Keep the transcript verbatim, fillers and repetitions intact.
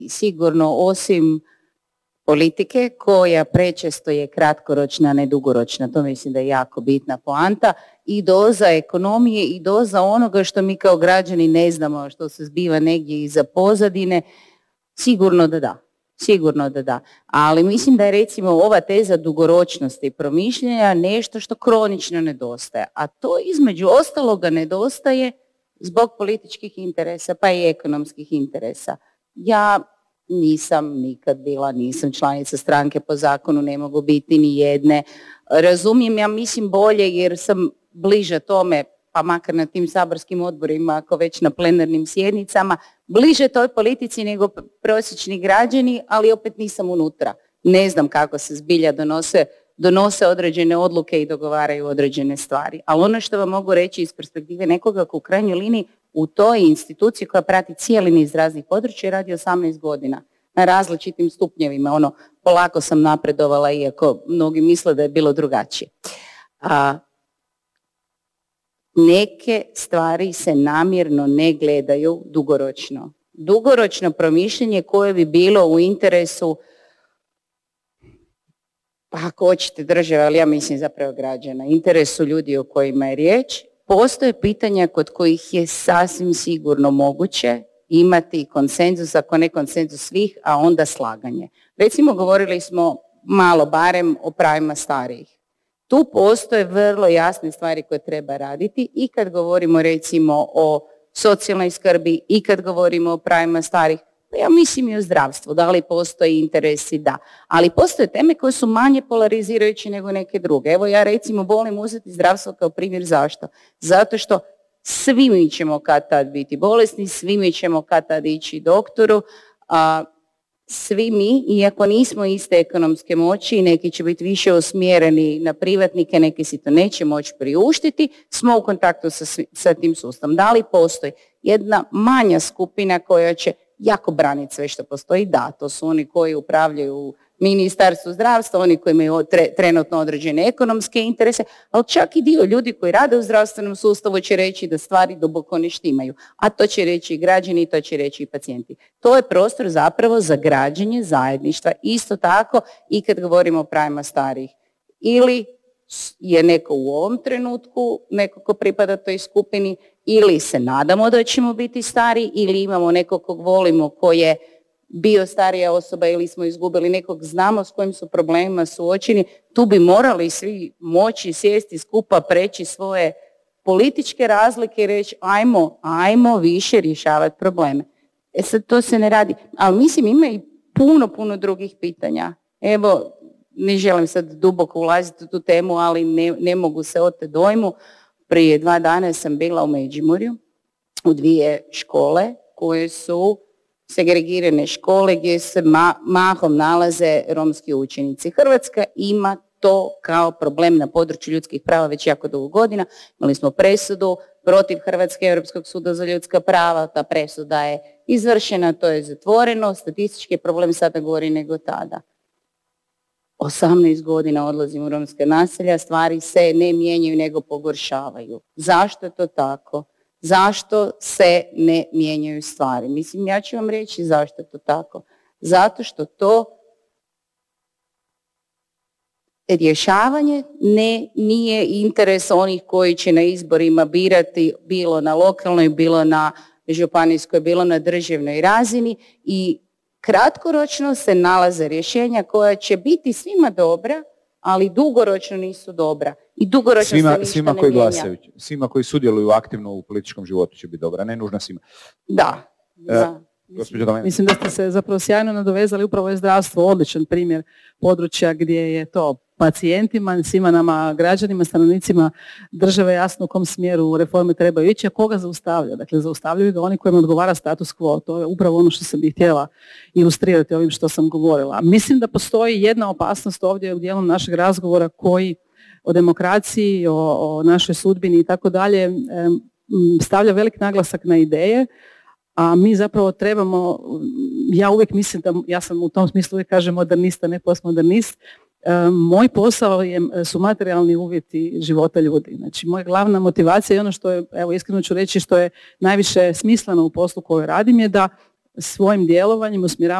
sigurno osim politike koja prečesto je kratkoročna, a ne dugoročna, to mislim da je jako bitna poanta, i doza ekonomije i doza onoga što mi kao građani ne znamo, što se zbiva negdje iza pozadine, sigurno da da. Sigurno da da. Ali mislim da je recimo ova teza dugoročnosti i promišljanja nešto što kronično nedostaje. A to između ostaloga nedostaje zbog političkih interesa pa i ekonomskih interesa. Ja nisam nikad bila, nisam članica stranke, po zakonu ne mogu biti ni jedne. Razumijem, ja mislim bolje jer sam bliže tome, pa makar na tim saborskim odborima, ako već na plenarnim sjednicama, bliže toj politici nego prosječni građani, ali opet nisam unutra. Ne znam kako se zbilja donose, donose određene odluke i dogovaraju određene stvari. Ali ono što vam mogu reći iz perspektive nekoga ko u krajnjoj liniji u toj instituciji koja prati cijeli niz raznih područja radi osamnaest godina na različitim stupnjevima. Ono, polako sam napredovala, iako mnogi misle da je bilo drugačije. A, neke stvari se namjerno ne gledaju dugoročno. Dugoročno promišljanje koje bi bilo u interesu, pa ako hoćete države, ali ja mislim zapravo građana, interesu ljudi o kojima je riječ, postoje pitanja kod kojih je sasvim sigurno moguće imati konsenzus, ako ne konsenzus svih, a onda slaganje. Recimo, govorili smo malo barem o pravima starijih. Tu postoje vrlo jasne stvari koje treba raditi i kad govorimo recimo o socijalnoj skrbi i kad govorimo o pravima starih, pa ja mislim i o zdravstvu, da li postoji interesi, da. Ali postoje teme koje su manje polarizirajuće nego neke druge. Evo ja recimo volim uzeti zdravstvo kao primjer. Zašto? Zato što svi mi ćemo kad tad biti bolesni, svi mi ćemo kad tad ići doktoru, a svi mi, iako nismo iste ekonomske moći, neki će biti više usmjereni na privatnike, neki si to neće moći priuštiti, smo u kontaktu sa, sa tim sustavom. Da li postoji jedna manja skupina koja će jako braniti sve što postoji? Da, to su oni koji upravljaju Ministarstvu zdravstva, oni koji imaju tre, trenutno određene ekonomske interese, ali čak i dio ljudi koji rade u zdravstvenom sustavu će reći da stvari duboko ne štimaju. A to će reći i građani, to će reći i pacijenti. To je prostor zapravo za građenje zajedništva. Isto tako i kad govorimo o pravima starijih. Ili je neko u ovom trenutku, neko ko pripada toj skupini, ili se nadamo da ćemo biti stari, ili imamo nekog kog volimo ko je bio starija osoba ili smo izgubili nekog, znamo s kojim su problemima suočeni, tu bi morali svi moći sjesti skupa, preći svoje političke razlike i reći ajmo, ajmo više rješavati probleme. E sad to se ne radi, ali mislim ima i puno, puno drugih pitanja. Evo, ne želim sad duboko ulaziti u tu temu, ali ne, ne mogu se oteti dojmu. Prije dva dana sam bila u Međimurju, u dvije škole koje su segregirane škole gdje se ma, mahom nalaze romski učenici. Hrvatska ima to kao problem na području ljudskih prava već jako dugo godina. Imali smo presudu protiv Hrvatske Europskog suda za ljudska prava, ta presuda je izvršena, to je zatvoreno, statistički problem sada gori nego tada. osamnaest godina odlazim u romske naselja, stvari se ne mijenjaju nego pogoršavaju. Zašto je to tako? Zašto se ne mijenjaju stvari? Mislim, ja ću vam reći zašto je to tako. Zato što to rješavanje ne, nije interes onih koji će na izborima birati bilo na lokalnoj, bilo na županijskoj, bilo na državnoj razini i kratkoročno se nalaze rješenja koja će biti svima dobra, ali dugoročno nisu dobra. I dugoročno svima, se ništa svima ne koji mijenja. glasaju, svima koji sudjeluju aktivno u političkom životu će biti dobra, ne nužno svima. Da, da. E, Mislim da ste se zapravo sjajno nadovezali, upravo je zdravstvo odličan primjer područja gdje je to pacijentima, svima nama građanima, stanovnicima države jasno u kom smjeru reforme trebaju ići, a koga zaustavlja. Dakle, zaustavljaju ga oni kojima odgovara status quo. To je upravo ono što sam bih htjela ilustrirati ovim što sam govorila. Mislim da postoji jedna opasnost ovdje u dijelu našeg razgovora koji o demokraciji, o, o našoj sudbini i tako dalje stavlja velik naglasak na ideje, a mi zapravo trebamo, ja uvijek mislim da, ja sam u tom smislu uvijek kažem modernista, ne postmodernist, moj posao je, su materijalni uvjeti života ljudi. Znači, moja glavna motivacija i ono što je, evo iskreno ću reći, što je najviše smisleno u poslu koju radim je da svojim djelovanjem, usmjeravanjem